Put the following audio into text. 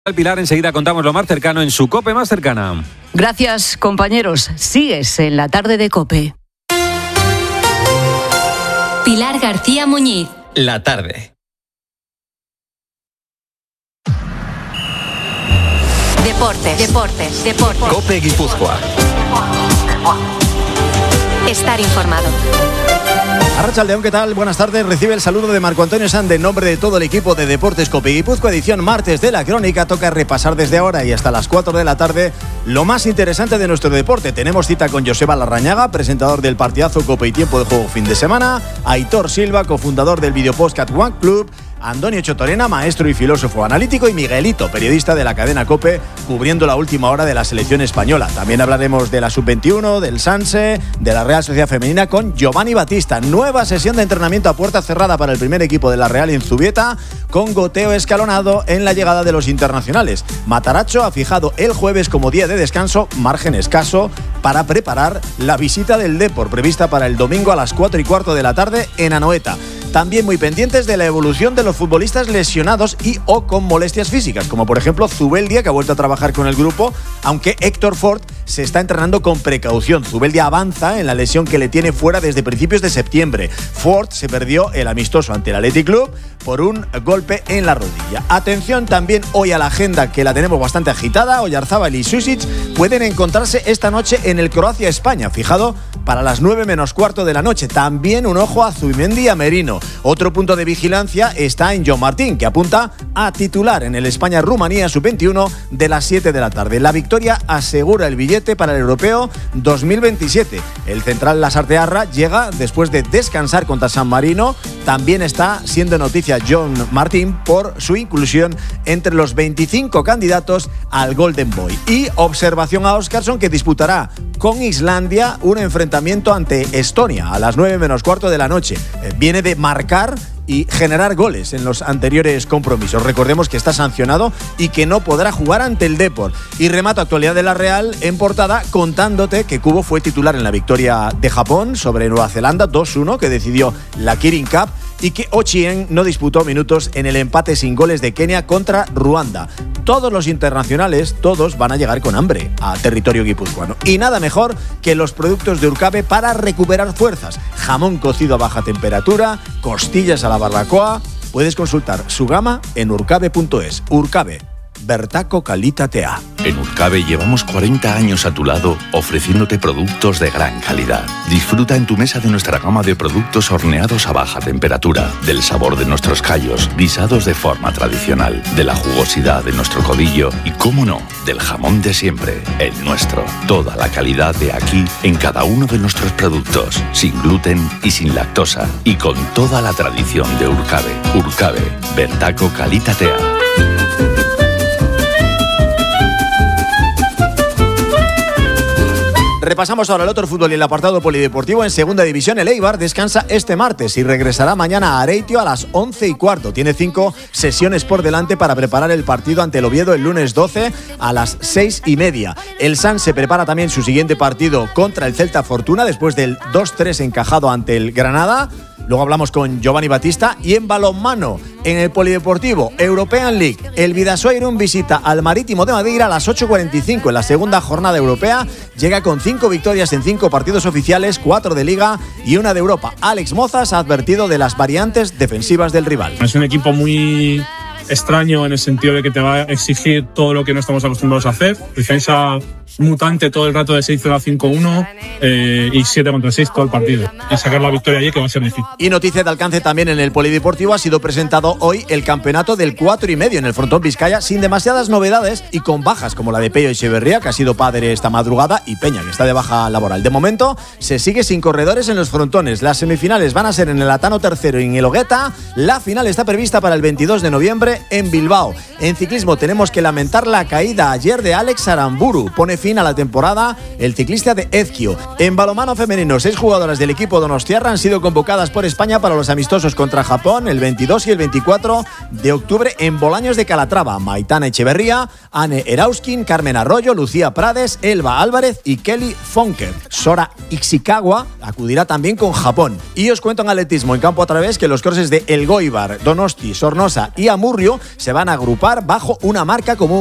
Pilar, enseguida contamos lo más cercano en su COPE más cercana. Gracias, compañeros. Sigues en la tarde de COPE. Pilar García Muñiz. La tarde. Deportes. COPE Guipúzcoa. Estar informado. Arratsaldeon, ¿qué tal? Buenas tardes. Recibe el saludo de Marco Antonio Sande en nombre de todo el equipo de Deportes COPE Guipúzcoa. Edición martes de la Crónica. Toca repasar desde ahora y hasta las 4 de la tarde lo más interesante de nuestro deporte. Tenemos cita con Joseba Larrañaga, presentador del partidazo COPE y Tiempo de Juego fin de semana. Aitor Silva, cofundador del videopodcast One Club. Antonio Chotorena, maestro y filósofo analítico, y Miguelito, periodista de la cadena COPE, cubriendo la última hora de la selección española. También hablaremos de la Sub-21, del Sanse, de la Real Sociedad Femenina con Giovanni Battista. Nueva sesión de entrenamiento a puerta cerrada para el primer equipo de la Real en Zubieta, con goteo escalonado en la llegada de los internacionales. Matarazzo ha fijado el jueves como día de descanso, margen escaso, para preparar la visita del Depor, prevista para el domingo a las 4:15 de la tarde en Anoeta. También muy pendientes de la evolución de los futbolistas lesionados y o con molestias físicas, como por ejemplo Zubeldia, que ha vuelto a trabajar con el grupo, aunque Héctor Ford se está entrenando con precaución. Zubeldia avanza en la lesión que le tiene fuera desde principios de septiembre. Ford se perdió el amistoso ante el Athletic Club por un golpe en la rodilla. Atención también hoy a la agenda, que la tenemos bastante agitada. Oyarzábal y Susic pueden encontrarse esta noche en el Croacia-España, fijado para las 9:15 de la noche. También un ojo a Zubimendi y a Merino. Otro punto de vigilancia está en John Martín, que apunta a titular en el España-Rumanía Sub-21 de las 7 de la tarde. La victoria asegura el billete para el Europeo 2027. El central Lasartearra llega después de descansar contra San Marino. También está siendo noticia John Martín por su inclusión entre los 25 candidatos al Golden Boy. Y observación a Óscarsson, que disputará con Islandia un enfrentamiento ante Estonia a las 9:15 de la noche. Viene de marcar y generar goles en los anteriores compromisos. Recordemos que está sancionado y que no podrá jugar ante el Depor. Y remato actualidad de la Real en portada contándote que Kubo fue titular en la victoria de Japón sobre Nueva Zelanda 2-1 que decidió la Kirin Cup, y que Ochien no disputó minutos en el empate sin goles de Kenia contra Ruanda. Todos los internacionales, todos van a llegar con hambre a territorio guipuzcoano. Y nada mejor que los productos de Urcabe para recuperar fuerzas. Jamón cocido a baja temperatura, costillas a la barbacoa. Puedes consultar su gama en urcabe.es. Urcabe, bertako kalitatea. En Urcabe llevamos 40 años a tu lado ofreciéndote productos de gran calidad. Disfruta en tu mesa de nuestra gama de productos horneados a baja temperatura, del sabor de nuestros callos, guisados de forma tradicional, de la jugosidad de nuestro codillo y, cómo no, del jamón de siempre, el nuestro. Toda la calidad de aquí en cada uno de nuestros productos, sin gluten y sin lactosa, y con toda la tradición de Urcabe. Urcabe, bertako kalitatea. Repasamos ahora el otro fútbol y el apartado polideportivo. En segunda división, el Eibar descansa este martes y regresará mañana a Areitio a las 11:15. Tiene 5 sesiones por delante para preparar el partido ante el Oviedo el lunes 12 a las 6:30. El Sanse prepara también su siguiente partido contra el Celta Fortuna después del 2-3 encajado ante el Granada. Luego hablamos con Giovanni Battista. Y en balonmano, en el polideportivo European League, el Bidasoa Irún visita al Marítimo de Madeira a las 8:45 en la segunda jornada europea. Llega con 5 victorias en 5 partidos oficiales, 4 de Liga y 1 de Europa. Alex Mozas ha advertido de las variantes defensivas del rival. Es un equipo muy extraño en el sentido de que te va a exigir todo lo que no estamos acostumbrados a hacer. Defensa mutante todo el rato de 6-0 a 5-1 y 7 contra 6 todo el partido. Y sacar la victoria allí, que va a ser difícil. Y noticia de alcance también en el polideportivo: ha sido presentado hoy el campeonato del 4,5 en el frontón Vizcaya, sin demasiadas novedades y con bajas como la de Pello Echeverría, que ha sido padre esta madrugada, y Peña, que está de baja laboral. De momento se sigue sin corredores en los frontones. Las semifinales van a ser en el Atano III y en el Ogueta. La final está prevista para el 22 de noviembre en Bilbao. En ciclismo tenemos que lamentar la caída ayer de Alex Aramburu. Pone fin a la temporada el ciclista de Ezquio. En balonmano femenino, 6 jugadoras del equipo donostiarra han sido convocadas por España para los amistosos contra Japón el 22 y el 24 de octubre en Bolaños de Calatrava. Maitana Echeverría, Anne Erauskin, Carmen Arroyo, Lucía Prades, Elba Álvarez y Kelly Fonker. Sora Ishikawa acudirá también con Japón. Y os cuento en atletismo en campo a través que los crosses de Elgoibar, Donosti, Sornosa y Amurrio julio se van a agrupar bajo una marca común